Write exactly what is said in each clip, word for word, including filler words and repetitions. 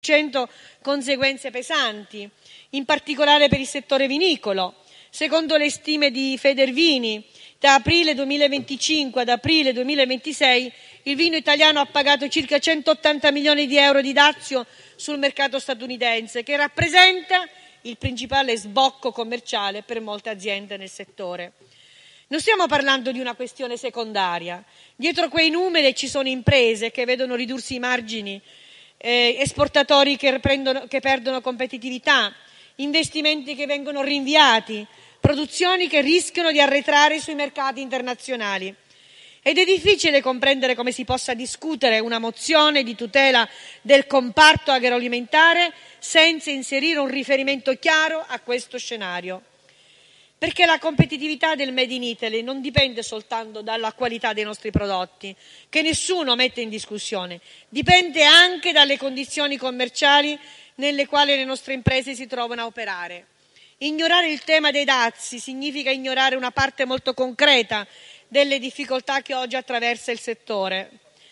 cento, conseguenze pesanti, in particolare per il settore vinicolo. Secondo le stime di Federvini, da aprile duemilaventicinque ad aprile duemilaventisei il vino italiano ha pagato circa centottanta milioni di euro di dazio sul mercato statunitense, che rappresenta il principale sbocco commerciale per molte aziende nel settore. Non stiamo parlando di una questione secondaria. Dietro quei numeri ci sono imprese che vedono ridursi i margini, eh, esportatori che, prendono, che perdono competitività, investimenti che vengono rinviati, produzioni che rischiano di arretrare sui mercati internazionali. Ed è difficile comprendere come si possa discutere una mozione di tutela del comparto agroalimentare senza inserire un riferimento chiaro a questo scenario. Perché la competitività del Made in Italy non dipende soltanto dalla qualità dei nostri prodotti, che nessuno mette in discussione, dipende anche dalle condizioni commerciali nelle quali le nostre imprese si trovano a operare. Ignorare il tema dei dazi significa ignorare una parte molto concreta delle difficoltà che oggi attraversa il settore.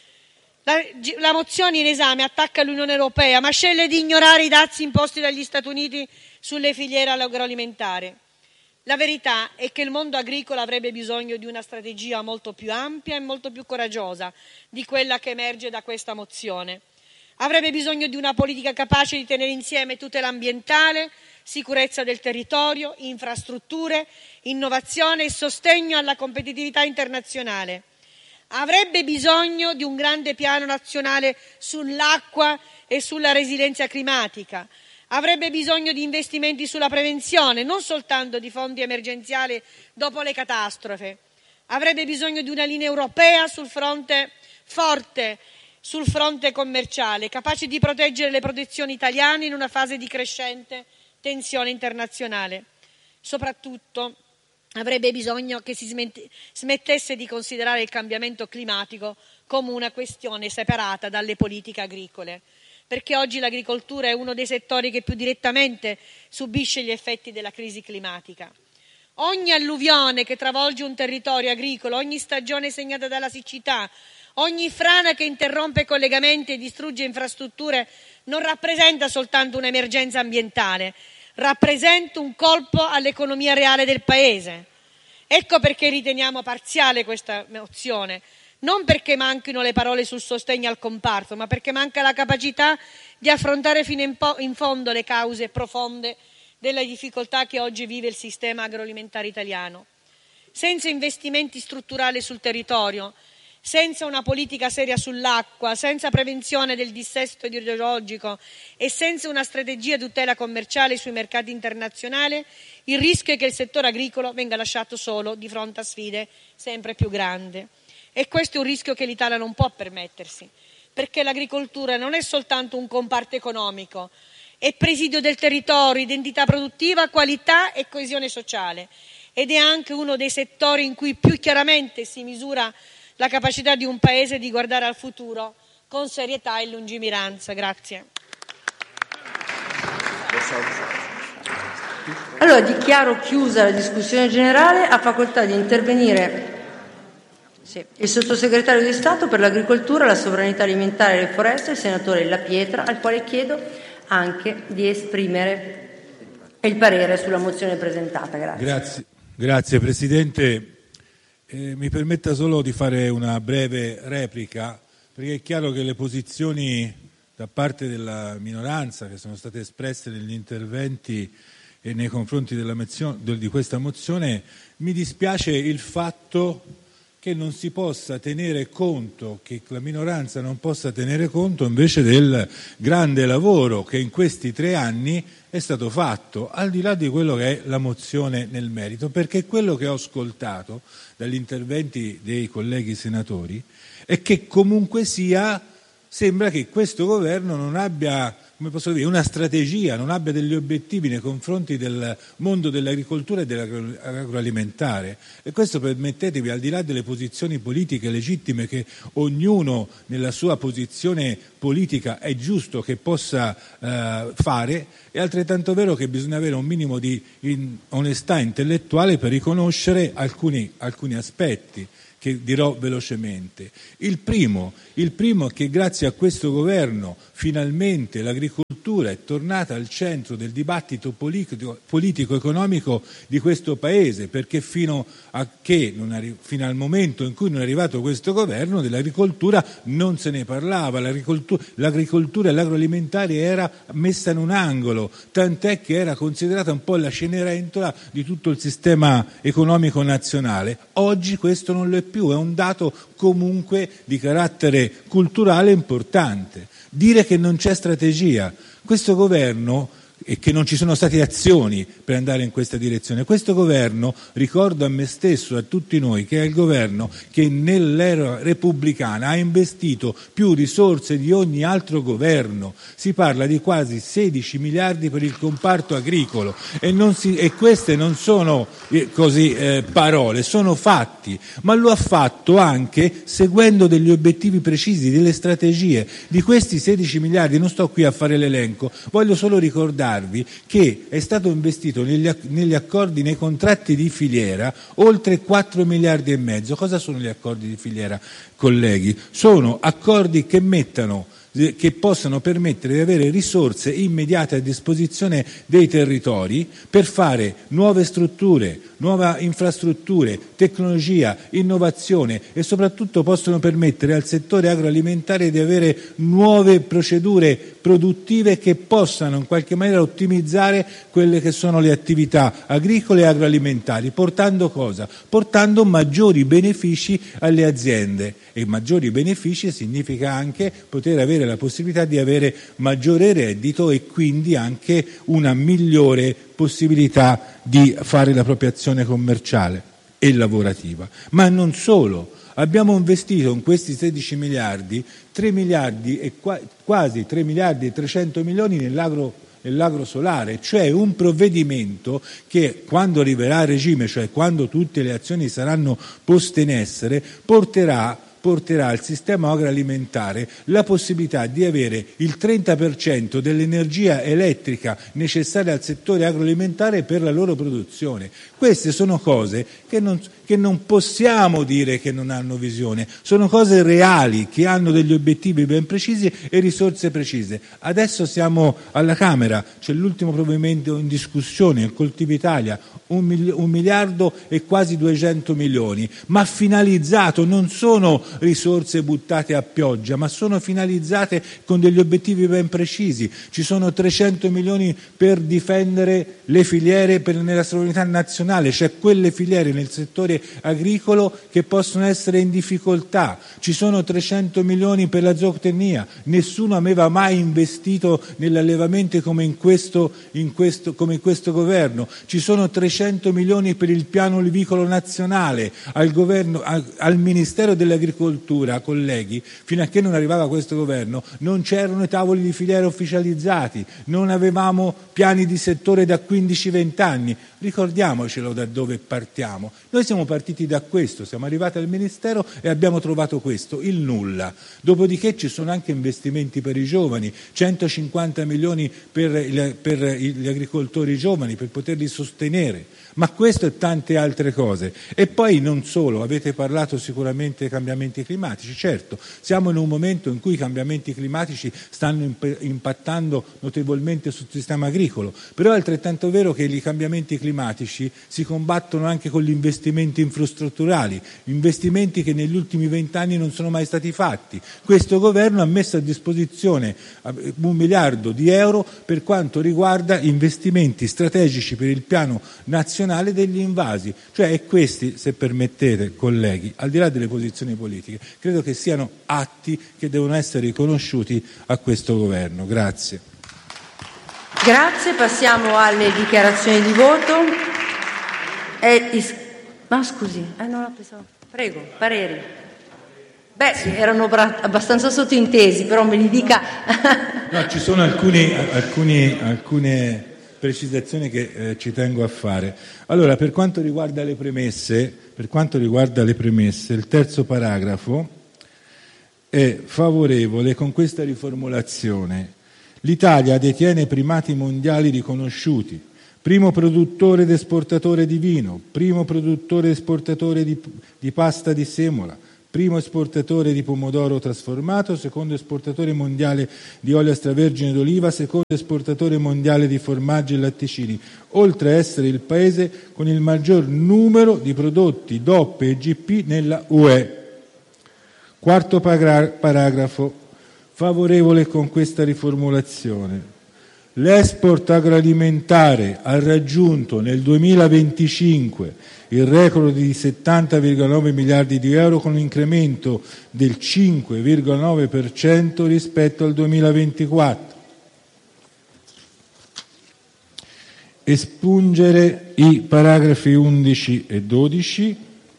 La, la mozione in esame attacca l'Unione Europea, ma sceglie di ignorare i dazi imposti dagli Stati Uniti sulle filiere agroalimentari. La verità è che il mondo agricolo avrebbe bisogno di una strategia molto più ampia e molto più coraggiosa di quella che emerge da questa mozione. Avrebbe bisogno di una politica capace di tenere insieme tutela ambientale, sicurezza del territorio, infrastrutture, innovazione e sostegno alla competitività internazionale. Avrebbe bisogno di un grande piano nazionale sull'acqua e sulla resilienza climatica. Avrebbe bisogno di investimenti sulla prevenzione, non soltanto di fondi emergenziali dopo le catastrofi. Avrebbe bisogno di una linea europea sul fronte forte, sul fronte commerciale, capace di proteggere le produzioni italiane in una fase di crescente tensione internazionale. Soprattutto avrebbe bisogno che si smettesse di considerare il cambiamento climatico come una questione separata dalle politiche agricole, perché oggi l'agricoltura è uno dei settori che più direttamente subisce gli effetti della crisi climatica. Ogni alluvione che travolge un territorio agricolo, ogni stagione segnata dalla siccità, ogni frana che interrompe collegamenti e distrugge infrastrutture non rappresenta soltanto un'emergenza ambientale, rappresenta un colpo all'economia reale del Paese. Ecco perché riteniamo parziale questa mozione, non perché manchino le parole sul sostegno al comparto, ma perché manca la capacità di affrontare fino in, po- in fondo le cause profonde delle difficoltà che oggi vive il sistema agroalimentare italiano. Senza investimenti strutturali sul territorio, senza una politica seria sull'acqua, senza prevenzione del dissesto idrogeologico e senza una strategia di tutela commerciale sui mercati internazionali, il rischio è che il settore agricolo venga lasciato solo di fronte a sfide sempre più grandi. E questo è un rischio che l'Italia non può permettersi, perché l'agricoltura non è soltanto un comparto economico, è presidio del territorio, identità produttiva, qualità e coesione sociale, ed è anche uno dei settori in cui più chiaramente si misura la capacità di un Paese di guardare al futuro con serietà e lungimiranza. Grazie. Allora dichiaro chiusa la discussione generale. Ha facoltà di intervenire sì, il sottosegretario di Stato per l'agricoltura, la sovranità alimentare e le foreste, il senatore La Pietra, al quale chiedo anche di esprimere il parere sulla mozione presentata. Grazie. Grazie, Grazie Presidente. Eh, mi permetta solo di fare una breve replica, perché è chiaro che le posizioni da parte della minoranza che sono state espresse negli interventi e nei confronti della mozione, di questa mozione, mi dispiace il fatto che non si possa tenere conto, che la minoranza non possa tenere conto invece del grande lavoro che in questi tre anni è stato fatto, al di là di quello che è la mozione nel merito, perché quello che ho ascoltato dagli interventi dei colleghi senatori è che comunque sia sembra che questo governo non abbia, come posso dire, una strategia, non abbia degli obiettivi nei confronti del mondo dell'agricoltura e dell'agroalimentare. E questo, permettetemi, al di là delle posizioni politiche legittime che ognuno nella sua posizione politica è giusto che possa eh, fare, è altrettanto vero che bisogna avere un minimo di in, onestà intellettuale per riconoscere alcuni, alcuni aspetti che dirò velocemente. Il primo, il primo è che grazie a questo governo finalmente l'agricoltura l'agricoltura è tornata al centro del dibattito politico, politico-economico di questo Paese, perché fino, a che non arri- fino al momento in cui non è arrivato questo governo dell'agricoltura non se ne parlava, l'agricoltura, l'agricoltura e l'agroalimentare era messa in un angolo, tant'è che era considerata un po' la cenerentola di tutto il sistema economico nazionale. Oggi questo non lo è più, è un dato comunque di carattere culturale importante. Dire che non c'è strategia, questo governo, e che non ci sono state azioni per andare in questa direzione. Questo governo, ricordo a me stesso, a tutti noi, che è il governo che nell'era repubblicana ha investito più risorse di ogni altro governo. Si parla di quasi sedici miliardi per il comparto agricolo e, non si, e queste non sono eh, così eh, parole, sono fatti, ma lo ha fatto anche seguendo degli obiettivi precisi, delle strategie. Di questi sedici miliardi, non sto qui a fare l'elenco, voglio solo ricordare che è stato investito negli, negli accordi, nei contratti di filiera, oltre quattro miliardi e mezzo. Cosa sono gli accordi di filiera, colleghi? Sono accordi che mettano che possano permettere di avere risorse immediate a disposizione dei territori per fare nuove strutture, nuove infrastrutture, tecnologia, innovazione e soprattutto possono permettere al settore agroalimentare di avere nuove procedure produttive che possano in qualche maniera ottimizzare quelle che sono le attività agricole e agroalimentari, portando cosa? Portando maggiori benefici alle aziende, e maggiori benefici significa anche poter avere la possibilità di avere maggiore reddito e quindi anche una migliore possibilità di fare la propria azione commerciale e lavorativa. Ma non solo, abbiamo investito in questi sedici miliardi tre miliardi e qua, quasi tre miliardi e trecento milioni nell'agro nell'agrosolare, cioè un provvedimento che quando arriverà a regime, cioè quando tutte le azioni saranno poste in essere, porterà porterà al sistema agroalimentare la possibilità di avere il trenta per cento dell'energia elettrica necessaria al settore agroalimentare per la loro produzione. Queste sono cose che non, che non possiamo dire che non hanno visione, sono cose reali che hanno degli obiettivi ben precisi e risorse precise. Adesso siamo alla Camera, c'è l'ultimo provvedimento in discussione, il Coltivi Italia, un, mili- un miliardo e quasi duecento milioni, ma finalizzato, non sono risorse buttate a pioggia, ma sono finalizzate con degli obiettivi ben precisi. Ci sono trecento milioni per difendere le filiere per, nella sovranità nazionale, cioè quelle filiere nel settore agricolo che possono essere in difficoltà. Ci sono trecento milioni per la zootecnia, nessuno aveva mai investito nell'allevamento come in questo, in questo, come in questo governo. Ci sono trecento milioni per il piano olivicolo nazionale, al, governo, al, al Ministero dell'Agricoltura. Colleghi, fino a che non arrivava questo governo non c'erano i tavoli di filiera ufficializzati, non avevamo piani di settore da quindici venti anni. Ricordiamocelo da dove partiamo. Noi siamo partiti da questo, siamo arrivati al Ministero e abbiamo trovato questo, il nulla. Dopodiché ci sono anche investimenti per i giovani, centocinquanta milioni per, il, per gli agricoltori giovani per poterli sostenere. Ma questo e tante altre cose. E poi non solo, avete parlato sicuramente dei cambiamenti climatici. Certo, siamo in un momento in cui i cambiamenti climatici stanno imp- impattando notevolmente sul sistema agricolo, però è altrettanto vero che i cambiamenti climatici si combattono anche con gli investimenti infrastrutturali, investimenti che negli ultimi vent'anni non sono mai stati fatti. Questo governo ha messo a disposizione un miliardo di euro per quanto riguarda investimenti strategici per il piano nazionale degli invasi, cioè e questi, se permettete colleghi, al di là delle posizioni politiche, credo che siano atti che devono essere riconosciuti a questo governo. Grazie. Grazie, passiamo alle dichiarazioni di voto. È is- Ma scusi, eh, non la pensavo. Prego, pareri. Beh, sì, erano bra- abbastanza sottintesi, però me li dica. No, ci sono alcuni, alcuni, alcune precisazioni che eh, ci tengo a fare. Allora, per quanto riguarda le premesse, per quanto riguarda le premesse, il terzo paragrafo è favorevole con questa riformulazione. L'Italia detiene primati mondiali riconosciuti, primo produttore ed esportatore di vino, primo produttore ed esportatore di, di pasta di semola, primo esportatore di pomodoro trasformato, secondo esportatore mondiale di olio extravergine d'oliva, secondo esportatore mondiale di formaggi e latticini, oltre a essere il paese con il maggior numero di prodotti D O P e G P nella U E. Quarto paragrafo, favorevole con questa riformulazione. L'export agroalimentare ha raggiunto nel duemilaventicinque il record di settanta virgola nove miliardi di euro con un incremento del cinque virgola nove per cento rispetto al duemilaventiquattro. Espungere i paragrafi undici e dodici.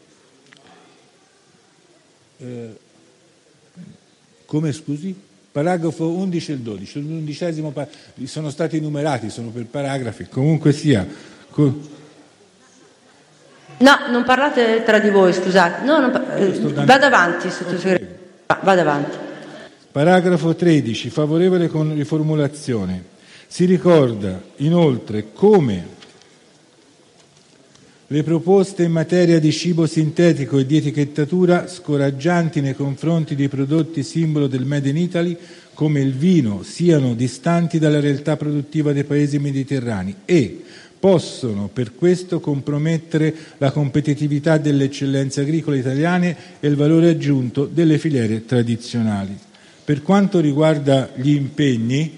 Eh, come scusi? Paragrafo undici e dodici, l'undicesimo par- sono stati numerati, sono per paragrafi, comunque sia. Co- No, non parlate tra di voi, scusate. No, non par- eh, dando... Vada avanti, sottosegretario. Va, vada avanti. Paragrafo tredici, favorevole con riformulazione. Si ricorda inoltre come le proposte in materia di cibo sintetico e di etichettatura scoraggianti nei confronti dei prodotti simbolo del Made in Italy, come il vino, siano distanti dalla realtà produttiva dei paesi mediterranei e possono per questo compromettere la competitività delle eccellenze agricole italiane e il valore aggiunto delle filiere tradizionali. Per quanto riguarda gli impegni,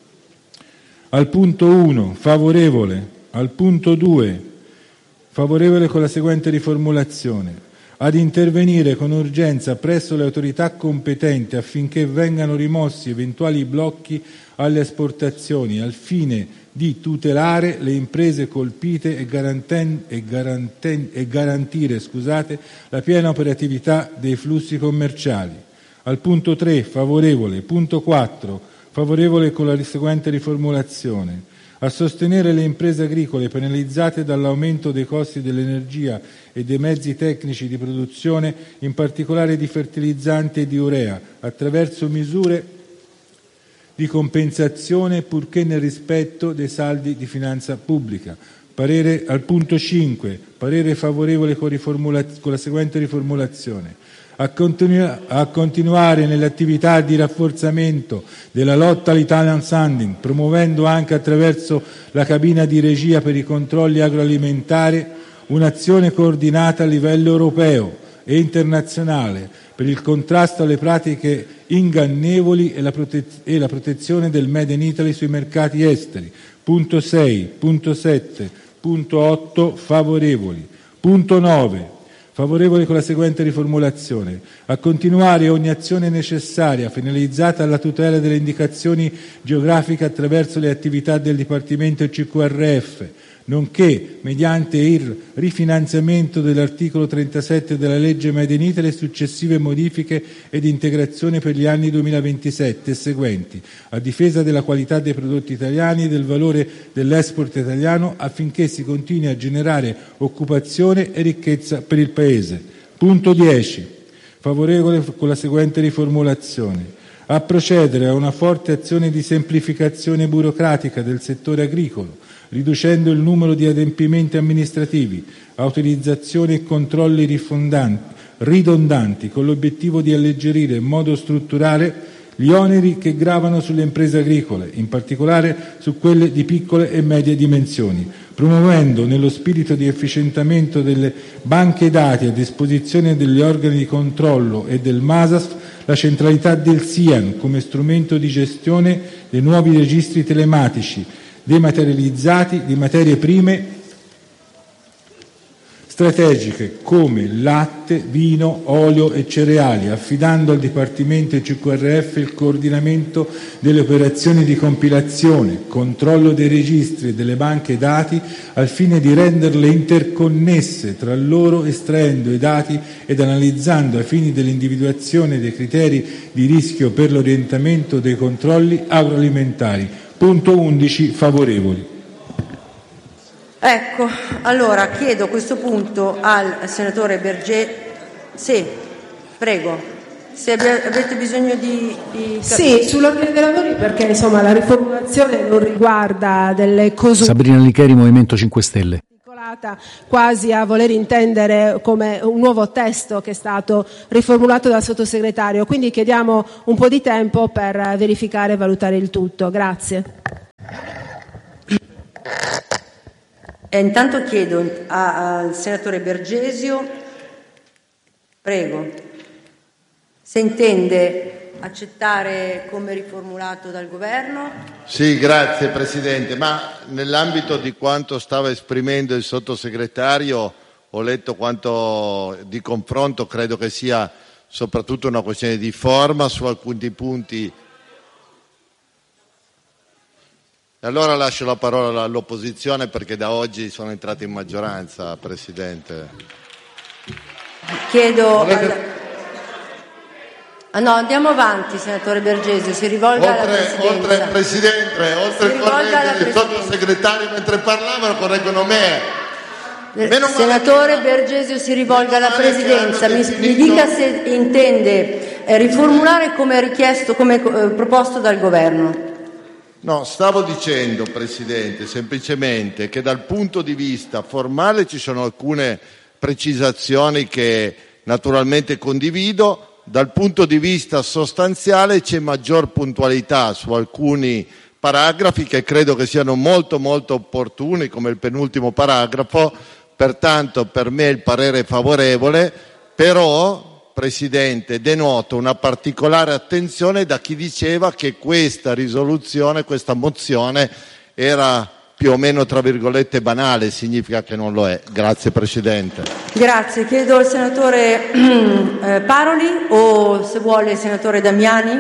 al punto uno favorevole, al punto due favorevole con la seguente riformulazione: ad intervenire con urgenza presso le autorità competenti affinché vengano rimossi eventuali blocchi alle esportazioni al fine di tutelare le imprese colpite e, garanten- e, garanten- e garantire scusate, la piena operatività dei flussi commerciali. Al punto tre favorevole. Punto quattro favorevole con la seguente riformulazione: a sostenere le imprese agricole penalizzate dall'aumento dei costi dell'energia e dei mezzi tecnici di produzione, in particolare di fertilizzanti e di urea, attraverso misure di compensazione purché nel rispetto dei saldi di finanza pubblica. Parere al punto cinque, parere favorevole con, con la seguente riformulazione: a, continu- a continuare nelle attività di rafforzamento della lotta all'Italian Sounding, promuovendo anche attraverso la cabina di regia per i controlli agroalimentari un'azione coordinata a livello europeo e internazionale per il contrasto alle pratiche ingannevoli e la, prote- e la protezione del Made in Italy sui mercati esteri. Punto sei, punto sette, punto otto favorevoli. Punto nove favorevole con la seguente riformulazione: a continuare ogni azione necessaria finalizzata alla tutela delle indicazioni geografiche attraverso le attività del Dipartimento C Q R F, nonché mediante il rifinanziamento dell'articolo trentasette della legge Made in Italy e successive modifiche ed integrazioni per gli anni duemilaventisette e seguenti, a difesa della qualità dei prodotti italiani e del valore dell'export italiano, affinché si continui a generare occupazione e ricchezza per il Paese. Punto dieci. Favorevole con la seguente riformulazione: a procedere a una forte azione di semplificazione burocratica del settore agricolo, riducendo il numero di adempimenti amministrativi, autorizzazioni e controlli ridondanti, con l'obiettivo di alleggerire in modo strutturale gli oneri che gravano sulle imprese agricole, in particolare su quelle di piccole e medie dimensioni, promuovendo, nello spirito di efficientamento delle banche dati a disposizione degli organi di controllo e del MASAF, la centralità del SIAN come strumento di gestione dei nuovi registri telematici dematerializzati di materie prime strategiche come latte, vino, olio e cereali, affidando al Dipartimento C Q R F il coordinamento delle operazioni di compilazione, controllo dei registri e delle banche dati al fine di renderle interconnesse tra loro, estraendo i dati ed analizzando ai fini dell'individuazione dei criteri di rischio per l'orientamento dei controlli agroalimentari. Punto undici favorevoli. Ecco, allora chiedo a questo punto al senatore Berger. Sì, prego. Se avete bisogno di, di... Sì, sull'ordine dei lavori, perché insomma la riformulazione non riguarda delle cose. Sabrina Licheri, Movimento cinque Stelle. arrivata quasi a voler intendere come un nuovo testo che è stato riformulato dal sottosegretario, quindi chiediamo un po' di tempo per verificare e valutare il tutto. Grazie. E intanto chiedo a- al senatore Bergesio, prego, se intende accettare come riformulato dal Governo. Sì, grazie Presidente, ma nell'ambito di quanto stava esprimendo il sottosegretario ho letto quanto di confronto, credo che sia soprattutto una questione di forma su alcuni punti. Allora lascio la parola all'opposizione perché da oggi sono entrato in maggioranza, Presidente. Chiedo... Volete- al- Ah, no, andiamo avanti, senatore Bergesio, si rivolga alla Oltre, Presidenza. oltre il Presidente, oltre Si il rivolga alla collega e il Presidenza. sottosegretario mentre parlavano correggono me. Meno male Senatore che- Bergesio si rivolga alla meno male che Presidenza, hanno mi, definito- mi dica se intende eh, riformulare come richiesto, come eh, proposto dal Governo. No, stavo dicendo, Presidente, semplicemente che dal punto di vista formale ci sono alcune precisazioni che naturalmente condivido, dal punto di vista sostanziale c'è maggior puntualità su alcuni paragrafi che credo che siano molto molto opportuni, come il penultimo paragrafo, pertanto per me il parere è favorevole, però, Presidente, denoto una particolare attenzione da chi diceva che questa risoluzione, questa mozione era più o meno tra virgolette banale, significa che non lo è. Grazie Presidente. Grazie, chiedo al senatore eh, Paroli o se vuole il senatore Damiani.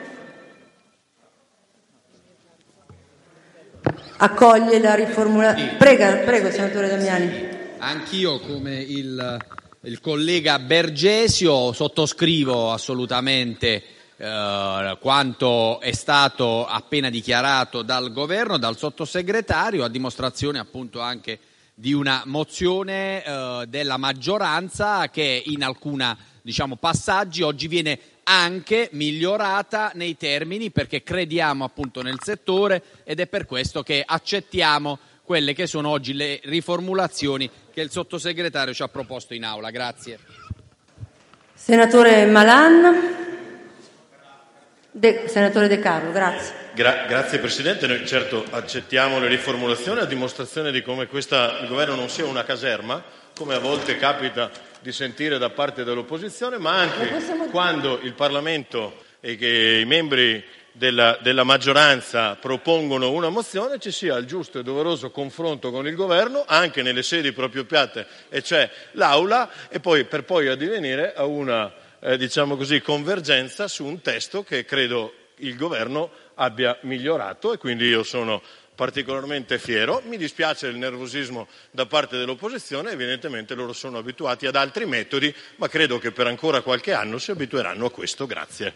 Accoglie la riformulazione. Prega, prego senatore Damiani. Anch'io, come il, il collega Bergesio, sottoscrivo assolutamente eh, quanto è stato appena dichiarato dal Governo, dal sottosegretario, a dimostrazione appunto anche di una mozione eh, della maggioranza che in alcuni diciamo, passaggi oggi viene anche migliorata nei termini, perché crediamo appunto nel settore ed è per questo che accettiamo quelle che sono oggi le riformulazioni che il sottosegretario ci ha proposto in aula. Grazie. Senatore Malan. De, senatore De Carlo, grazie. Gra- grazie Presidente, noi certo accettiamo le riformulazioni a dimostrazione di come questa, il Governo non sia una caserma, come a volte capita di sentire da parte dell'opposizione, ma anche quando il Parlamento e che i membri della, della maggioranza propongono una mozione ci sia il giusto e doveroso confronto con il Governo anche nelle sedi proprio piatte, e cioè l'Aula, e poi per poi addivenire a una eh, diciamo così convergenza su un testo che credo il Governo abbia migliorato, e quindi io sono particolarmente fiero. Mi dispiace il nervosismo da parte dell'opposizione, evidentemente loro sono abituati ad altri metodi, ma credo che per ancora qualche anno si abitueranno a questo. Grazie.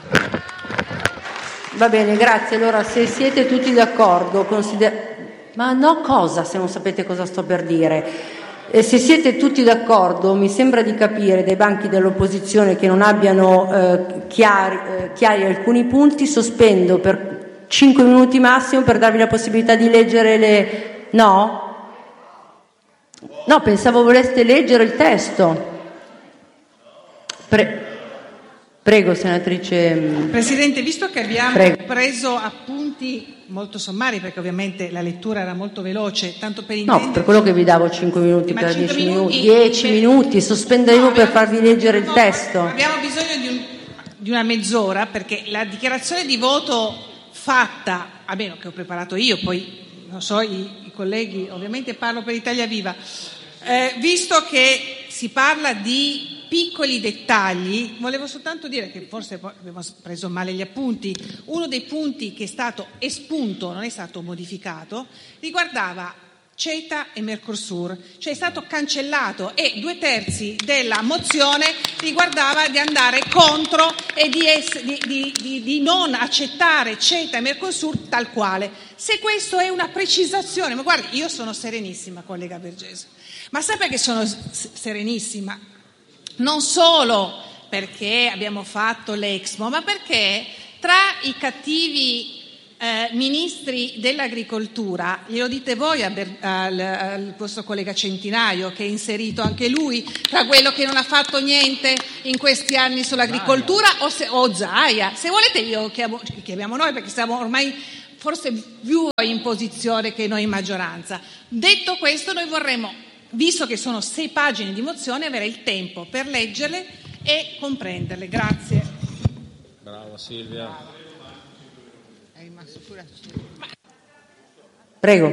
Va bene, grazie. Allora, se siete tutti d'accordo, consider- ma no cosa se non sapete cosa sto per dire? E se siete tutti d'accordo, mi sembra di capire dai banchi dell'opposizione che non abbiano eh, chiari, eh, chiari alcuni punti, sospendo per cinque minuti massimo per darvi la possibilità di leggere le... No? No, pensavo voleste leggere il testo. Pre- Prego, senatrice. Presidente, visto che abbiamo Prego. preso appunti molto sommari, perché ovviamente la lettura era molto veloce, tanto per No, intendere... per quello che vi davo cinque minuti, Ma per cinque dieci minuti, minuti- dieci per- minuti, sospendevo No, per abbiamo- farvi leggere il no, testo. Abbiamo bisogno di, un- di una mezz'ora, perché la dichiarazione di voto fatta, a meno che ho preparato io, poi non so, i, i colleghi, ovviamente parlo per Italia Viva, eh, visto che si parla di piccoli dettagli, volevo soltanto dire che forse poi abbiamo preso male gli appunti. Uno dei punti che è stato espunto, non è stato modificato, riguardava CETA e Mercosur, cioè è stato cancellato, e due terzi della mozione riguardava di andare contro e di, ess- di, di, di, di non accettare CETA e Mercosur tal quale. Se questo è una precisazione, ma guardi, io sono serenissima, collega Bergesio, ma sa perché sono s- serenissima? Non solo perché abbiamo fatto l'Expo, ma perché tra i cattivi eh, ministri dell'agricoltura, glielo dite voi a Ber- al, al vostro collega Centinaio, che è inserito anche lui tra quello che non ha fatto niente in questi anni sull'agricoltura, o, se, o Zaia. Se volete io chiamo, chiamiamo noi, perché siamo ormai forse più in posizione che noi in maggioranza. Detto questo, noi vorremmo, visto che sono sei pagine di mozione, avere il tempo per leggerle e comprenderle. Grazie. Bravo Silvia. Prego.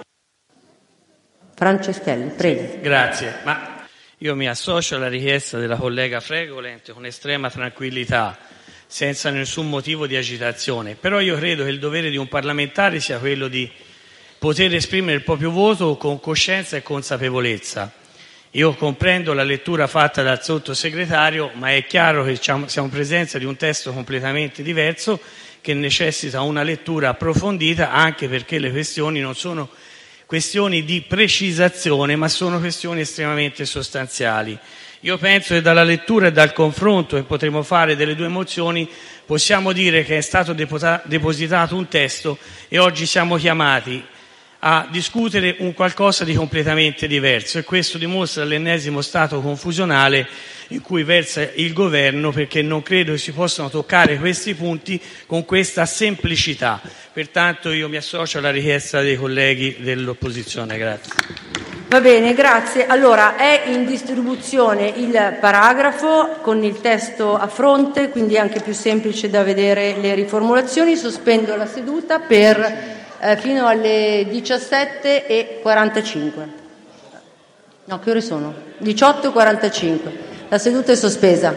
Franceschelli, prego. Grazie, ma io mi associo alla richiesta della collega Fregolent con estrema tranquillità, senza nessun motivo di agitazione, però io credo che il dovere di un parlamentare sia quello di poter esprimere il proprio voto con coscienza e consapevolezza. Io comprendo la lettura fatta dal sottosegretario, ma è chiaro che siamo in presenza di un testo completamente diverso che necessita una lettura approfondita, anche perché le questioni non sono questioni di precisazione, ma sono questioni estremamente sostanziali. Io penso che dalla lettura e dal confronto che potremo fare delle due mozioni possiamo dire che è stato depositato un testo e oggi siamo chiamati a discutere un qualcosa di completamente diverso, e questo dimostra l'ennesimo stato confusionale in cui versa il governo, perché non credo che si possano toccare questi punti con questa semplicità. Pertanto io mi associo alla richiesta dei colleghi dell'opposizione. Grazie. Va bene, grazie. Allora, è in distribuzione il paragrafo con il testo a fronte, quindi è anche più semplice da vedere le riformulazioni. Sospendo la seduta per eh, fino alle diciassette e quarantacinque. No, che ore sono? diciotto e quarantacinque. La seduta è sospesa.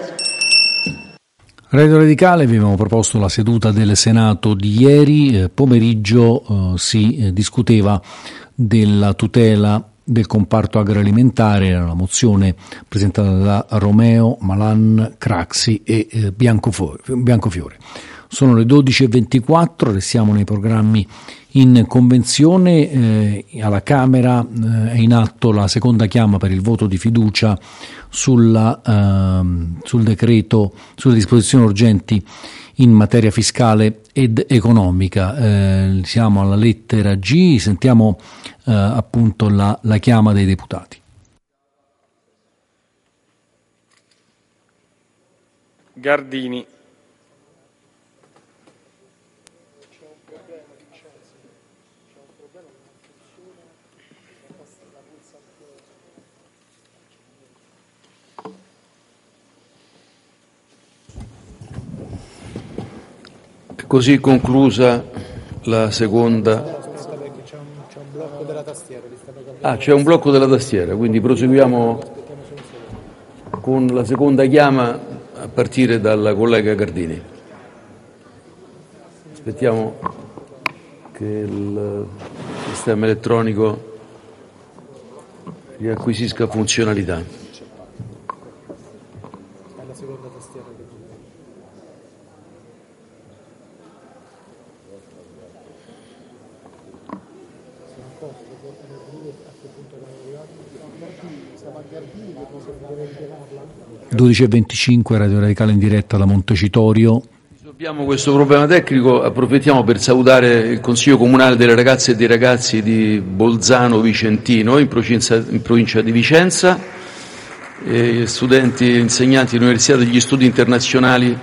Radio Radicale, vi abbiamo proposto la seduta del Senato di ieri. Eh, pomeriggio eh, si eh, discuteva della tutela del comparto agroalimentare, era la mozione presentata da Romeo, Malan, Craxi e eh, Biancofiore. Biancofiore. Sono le dodici e ventiquattro, restiamo nei programmi in convenzione. Eh, alla Camera eh, è in atto la seconda chiama per il voto di fiducia sulla, ehm, sul decreto, sulle disposizioni urgenti in materia fiscale ed economica. Eh, siamo alla lettera G, sentiamo eh, appunto la, la chiama dei deputati. Gardini. Così conclusa la seconda. C'è un, c'è un blocco della tastiera. Ah, c'è un blocco della tastiera, quindi proseguiamo con la seconda chiama a partire dalla collega Gardini. Aspettiamo che il sistema elettronico riacquisisca funzionalità. dodici e venticinque, Radio Radicale in diretta da Montecitorio. Risolviamo questo problema tecnico, approfittiamo per salutare il Consiglio Comunale delle Ragazze e dei Ragazzi di Bolzano Vicentino, in provincia, in provincia di Vicenza, e studenti e insegnanti dell'Università degli Studi Internazionali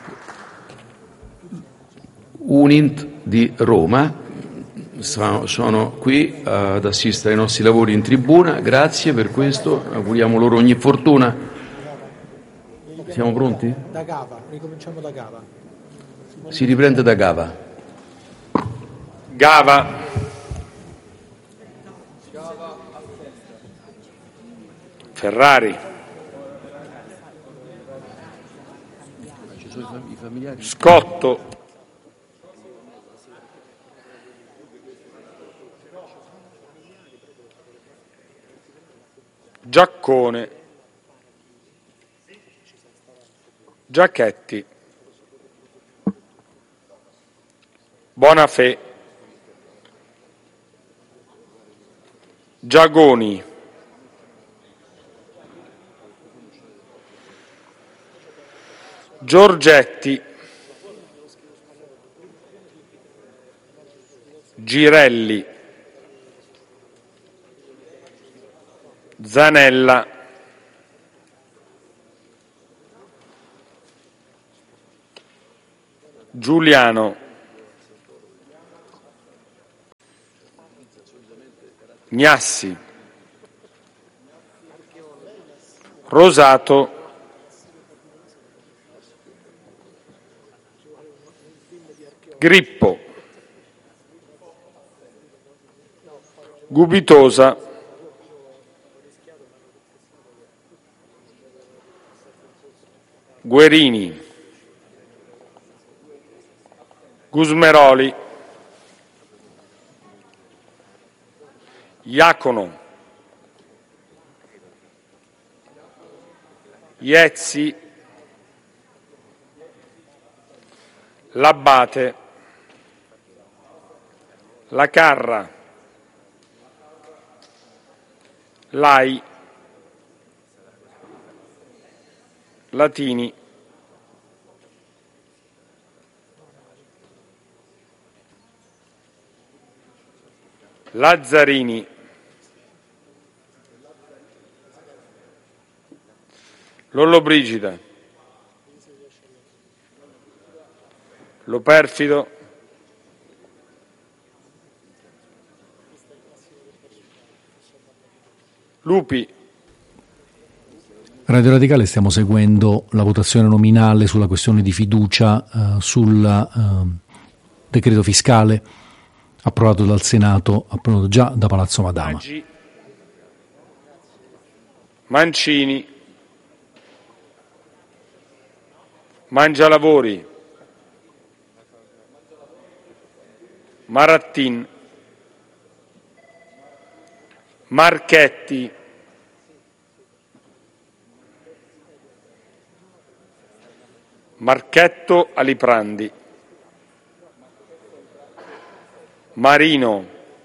UNINT di Roma. Sono qui ad assistere ai nostri lavori in tribuna, grazie per questo, auguriamo loro ogni fortuna. Siamo pronti? Da Gava, ricominciamo da Gava. Si riprende da Gava. Gava. Ferrari. Scotto. Giaccone. Giacchetti. Bonafè. Giagoni. Giorgetti. Girelli, Zanella, Giuliano, Gnassi, Rosato, Grippo, Gubitosa, Guerini, Gusmeroli, Iacono, Iezzi, L'Abbate, La Carra, Lai, Latini, Lazzarini, Lollobrigida, Loperfido, Lupi. Radio Radicale stiamo seguendo la votazione nominale sulla questione di fiducia eh, sul eh, decreto fiscale approvato dal Senato, approvato già da Palazzo Madama. Maggi, Mancini, Mangialavori, Marattin, Marchetti, Marchetto Aliprandi, Marino,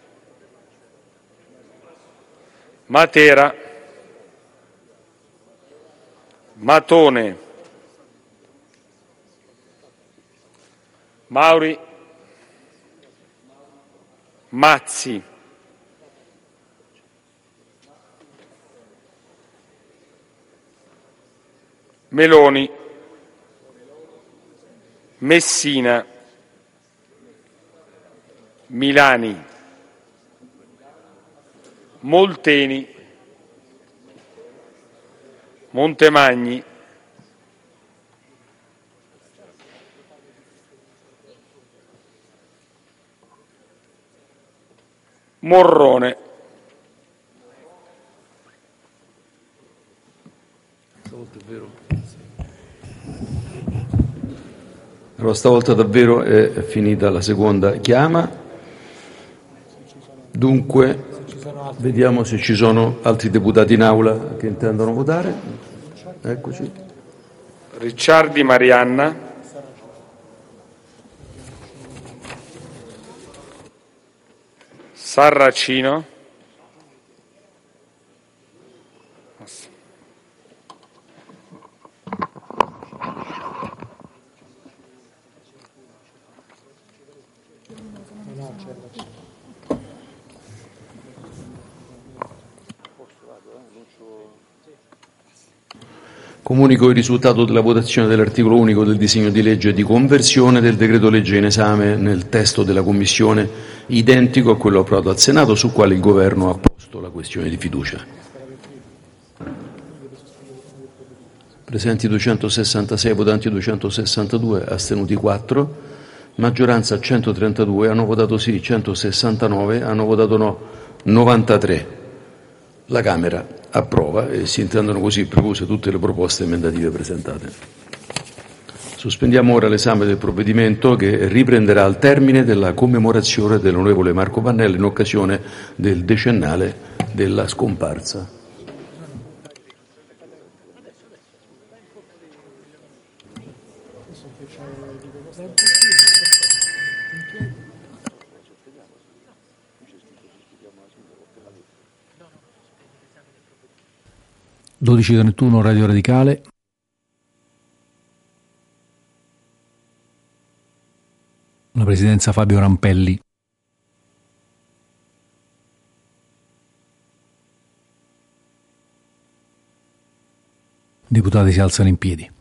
Matera, Matone, Mauri, Mazzi, Meloni, Messina, Milani, Molteni, Montemagni, Morrone. Stavolta è vero. Allora, stavolta davvero è finita la seconda chiama. Dunque, vediamo se ci sono altri deputati in aula che intendono votare. Eccoci. Ricciardi Marianna, Sarracino, Comunico il risultato della votazione dell'articolo unico del disegno di legge di conversione del decreto legge in esame nel testo della Commissione, identico a quello approvato al Senato, sul quale il Governo ha posto la questione di fiducia. Presenti duecentosessantasei, votanti duecentosessantadue, astenuti quattro, maggioranza centotrentadue, hanno votato sì centosessantanove, hanno votato no novantatré. La Camera approva e si intendono così precluse tutte le proposte emendative presentate. Sospendiamo ora l'esame del provvedimento, che riprenderà al termine della commemorazione dell'onorevole Marco Pannella in occasione del decennale della scomparsa. dodici trentuno Radio Radicale. La presidenza Fabio Rampelli. deputati si alzano in piedi.